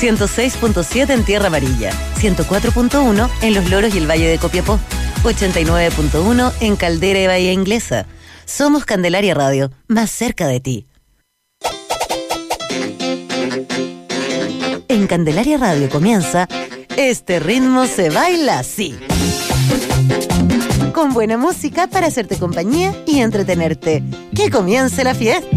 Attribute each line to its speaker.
Speaker 1: 106.7 en Tierra Amarilla, 104.1 en Los Loros y el Valle de Copiapó, 89.1 en Caldera y Bahía Inglesa. Somos Candelaria Radio, más cerca de ti. En Candelaria Radio comienza Este ritmo se baila así. Con buena música para hacerte compañía y entretenerte. ¡Que comience la fiesta!